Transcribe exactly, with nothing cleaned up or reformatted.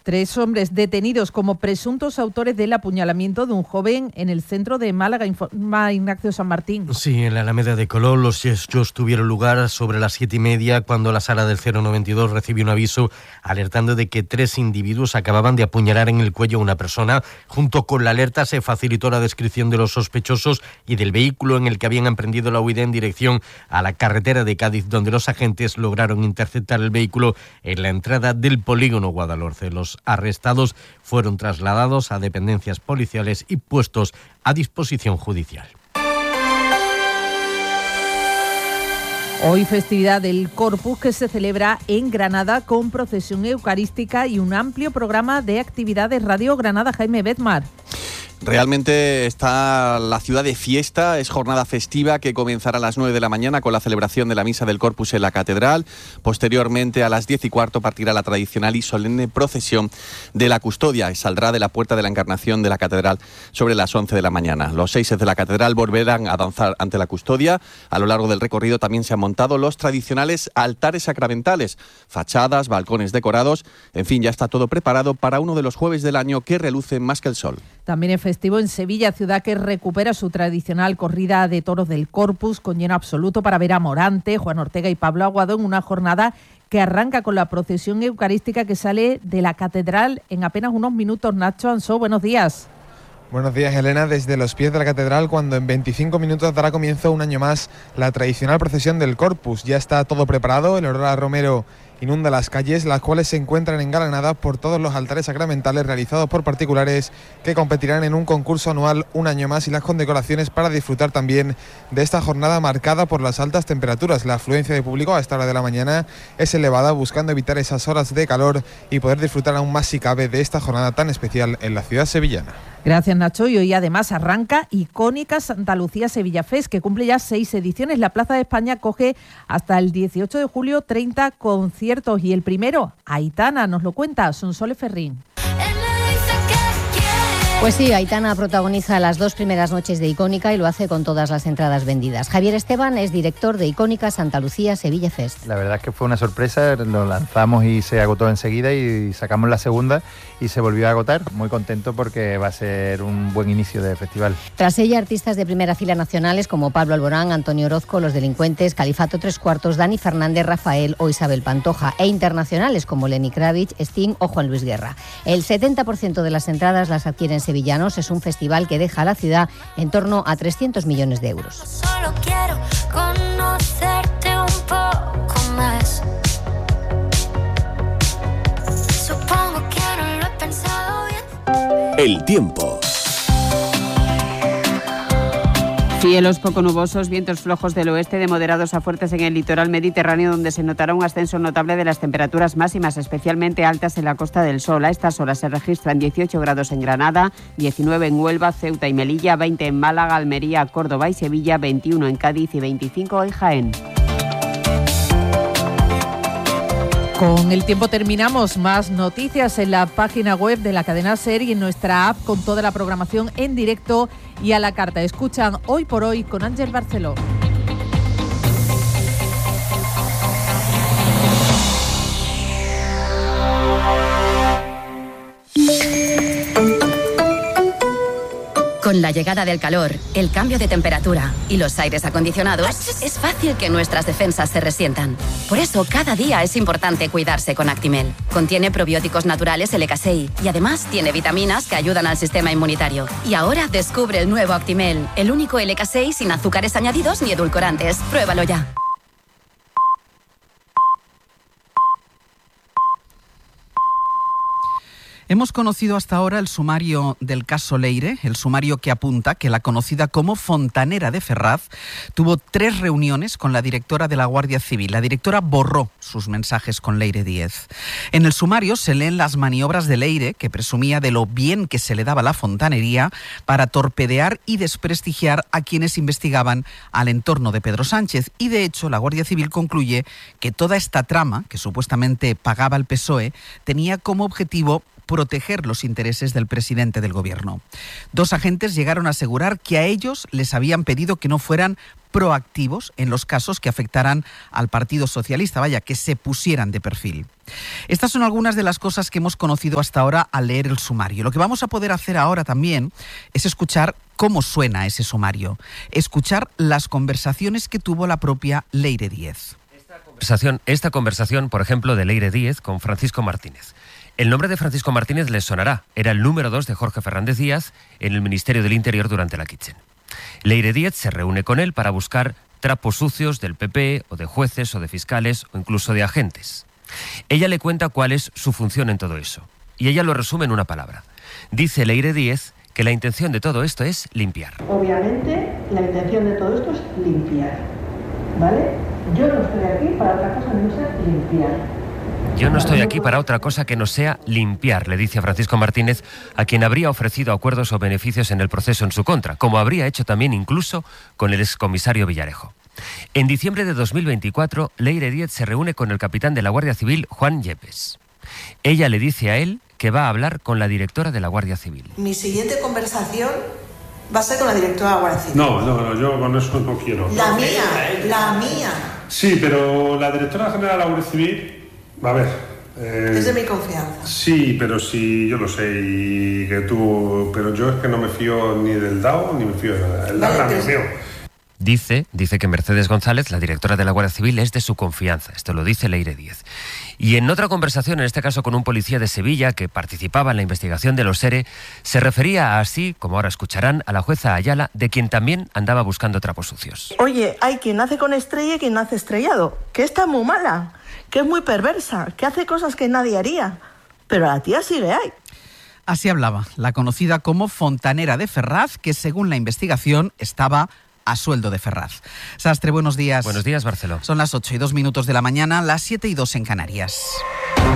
Tres hombres detenidos como presuntos autores del apuñalamiento de un joven en el centro de Málaga, informa Ignacio San Martín. Sí, en la Alameda de Colón los hechos tuvieron lugar sobre las siete y media cuando la sala del cero noventa y dos recibió un aviso alertando de que tres individuos acababan de apuñalar en el cuello a una persona. Junto con la alerta se facilitó la descripción de los sospechosos y del vehículo en el que habían emprendido la huida en dirección a la carretera de Cádiz, donde los agentes lograron interceptar el vehículo en la entrada del polígono Guadalhorce. Los arrestados fueron trasladados a dependencias policiales y puestos a disposición judicial. Hoy festividad del Corpus que se celebra en Granada con procesión eucarística y un amplio programa de actividades. Radio Granada, Jaime Bedmar. Realmente está la ciudad de fiesta, es jornada festiva que comenzará a las nueve de la mañana con la celebración de la Misa del Corpus en la Catedral. Posteriormente, a las diez y cuarto, partirá la tradicional y solemne procesión de la Custodia y saldrá de la Puerta de la Encarnación de la Catedral sobre las once de la mañana. Los seises de la Catedral volverán a danzar ante la Custodia. A lo largo del recorrido también se han montado los tradicionales altares sacramentales, fachadas, balcones decorados. En fin, ya está todo preparado para uno de los jueves del año que relucen más que el sol. También es festivo en Sevilla, ciudad que recupera su tradicional corrida de toros del Corpus con lleno absoluto para ver a Morante, Juan Ortega y Pablo Aguado en una jornada que arranca con la procesión eucarística que sale de la catedral en apenas unos minutos. Nacho Ansó, buenos días. Buenos días, Elena, desde los pies de la catedral, cuando en veinticinco minutos dará comienzo un año más la tradicional procesión del Corpus. Ya está todo preparado, el olor a romero inunda las calles, las cuales se encuentran engalanadas por todos los altares sacramentales realizados por particulares que competirán en un concurso anual un año más y las condecoraciones para disfrutar también de esta jornada marcada por las altas temperaturas. La afluencia de público a esta hora de la mañana es elevada, buscando evitar esas horas de calor y poder disfrutar aún más si cabe de esta jornada tan especial en la ciudad sevillana. Gracias, Nacho. Y hoy además arranca Icónica Santa Lucía Sevilla Fest, que cumple ya seis ediciones. La Plaza de España acoge hasta el dieciocho de julio treinta conciertos y el primero, Aitana, nos lo cuenta Sonsoles Ferrín. Pues sí, Aitana protagoniza las dos primeras noches de Icónica y lo hace con todas las entradas vendidas. Javier Esteban es director de Icónica Santa Lucía Sevilla Fest. La verdad es que fue una sorpresa, lo lanzamos y se agotó enseguida y sacamos la segunda y se volvió a agotar. Muy contento porque va a ser un buen inicio de festival. Tras ella, artistas de primera fila nacionales como Pablo Alborán, Antonio Orozco, Los Delincuentes, Califato Tres Cuartos, Dani Fernández, Rafael o Isabel Pantoja, e internacionales como Lenny Kravitz, Sting o Juan Luis Guerra. El setenta por ciento de las entradas las adquieren sevillanos. Es un festival que deja a la ciudad en torno a trescientos millones de euros. Solo quiero conocerte un poco más. Supongo que no lo he pensado bien. El tiempo. Cielos poco nubosos, vientos flojos del oeste de moderados a fuertes en el litoral mediterráneo, donde se notará un ascenso notable de las temperaturas máximas, especialmente altas en la Costa del Sol. A estas horas se registran dieciocho grados en Granada, diecinueve en Huelva, Ceuta y Melilla, veinte en Málaga, Almería, Córdoba y Sevilla, veintiuno en Cádiz y veinticinco en Jaén. Con el tiempo terminamos. Más noticias en la página web de la cadena SER y en nuestra app con toda la programación en directo y a la carta. Escuchan Hoy por Hoy con Ángel Barceló. Con la llegada del calor, el cambio de temperatura y los aires acondicionados, es fácil que nuestras defensas se resientan. Por eso, cada día es importante cuidarse con Actimel. Contiene probióticos naturales el E K S E I y además tiene vitaminas que ayudan al sistema inmunitario. Y ahora descubre el nuevo Actimel, el único E K S E I sin azúcares añadidos ni edulcorantes. Pruébalo ya. Hemos conocido hasta ahora el sumario del caso Leire, el sumario que apunta que la conocida como Fontanera de Ferraz tuvo tres reuniones con la directora de la Guardia Civil. La directora borró sus mensajes con Leire Díez. En el sumario se leen las maniobras de Leire, que presumía de lo bien que se le daba la fontanería para torpedear y desprestigiar a quienes investigaban al entorno de Pedro Sánchez. Y de hecho, la Guardia Civil concluye que toda esta trama, que supuestamente pagaba el P S O E, tenía como objetivo proteger los intereses del presidente del gobierno. Dos agentes llegaron a asegurar que a ellos les habían pedido que no fueran proactivos en los casos que afectaran al Partido Socialista, vaya, que se pusieran de perfil. Estas son algunas de las cosas que hemos conocido hasta ahora al leer el sumario. Lo que vamos a poder hacer ahora también es escuchar cómo suena ese sumario, escuchar las conversaciones que tuvo la propia Leire Díez. Esta conversación, esta conversación, por ejemplo, de Leire Díez con Francisco Martínez. El nombre de Francisco Martínez les sonará. Era el número dos de Jorge Fernández Díaz en el Ministerio del Interior durante la Kitchen. Leire Díez se reúne con él para buscar trapos sucios del P P o de jueces o de fiscales o incluso de agentes. Ella le cuenta cuál es su función en todo eso. Y ella lo resume en una palabra. Dice Leire Díez que la intención de todo esto es limpiar. Obviamente, la intención de todo esto es limpiar, ¿vale? Yo no estoy aquí para otra cosa que no sea limpiar. Yo no estoy aquí para otra cosa que no sea limpiar, le dice a Francisco Martínez, a quien habría ofrecido acuerdos o beneficios en el proceso en su contra, como habría hecho también incluso con el excomisario Villarejo. En diciembre de dos mil veinticuatro, Leire Díez se reúne con el capitán de la Guardia Civil, Juan Yepes. Ella le dice a él que va a hablar con la directora de la Guardia Civil. Mi siguiente conversación va a ser con la directora de la Guardia Civil. No, no, no, yo con eso no quiero. La mía, la mía. Sí, pero la directora general de la Guardia Civil, a ver... Eh, es de mi confianza. Sí, pero sí, yo lo sé, y que tú... Pero yo es que no me fío ni del D A O, ni me fío de nada. El D A O es amigo mío. Dice, dice que Mercedes González, la directora de la Guardia Civil, es de su confianza. Esto lo dice Leire Díez. Y en otra conversación, en este caso con un policía de Sevilla que participaba en la investigación de los ERE, se refería así, como ahora escucharán, a la jueza Ayala, de quien también andaba buscando trapos sucios. Oye, hay quien nace con estrella y quien nace estrellado, que está muy mala, que es muy perversa, que hace cosas que nadie haría, pero la tía sigue ahí. Así hablaba la conocida como Fontanera de Ferraz, que según la investigación estaba a sueldo de Ferraz. Sastre, buenos días. Buenos días, Barceló. Son las ocho y dos minutos de la mañana, las siete y dos en Canarias.